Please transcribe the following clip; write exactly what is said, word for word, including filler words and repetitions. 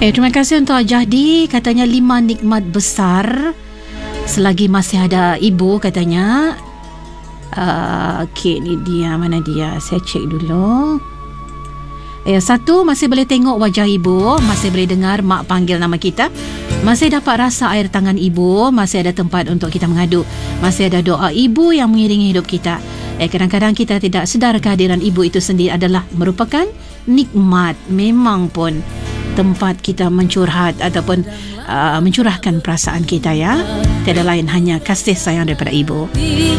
Eh, terima kasih untuk Jahdi. Katanya lima nikmat besar selagi masih ada ibu, katanya. Uh, Okey, ni dia. Mana dia? Saya cek dulu. Eh, satu, masih boleh tengok wajah ibu, masih boleh dengar mak panggil nama kita, masih dapat rasa air tangan ibu, masih ada tempat untuk kita mengadu, masih ada doa ibu yang mengiringi hidup kita. Eh, kadang-kadang kita tidak sedar kehadiran ibu itu sendiri adalah merupakan nikmat. Memang pun tempat kita mencurhat ataupun uh, mencurahkan perasaan kita, ya. Tiada lain hanya kasih sayang daripada ibu.